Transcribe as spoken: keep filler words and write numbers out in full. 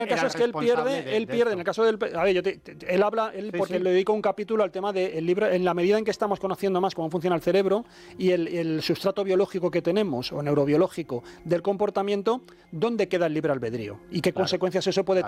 El caso es que él pierde, de, él de pierde, esto. en el caso del... A ver, yo te, te, él habla, él, sí, porque sí. le dedico un capítulo al tema del libro, en la medida en que estamos conociendo más cómo funciona el cerebro y el, el sustrato biológico que tenemos, o neurobiológico, del comportamiento, ¿dónde queda el libre albedrío? ¿Y qué claro. consecuencias eso puede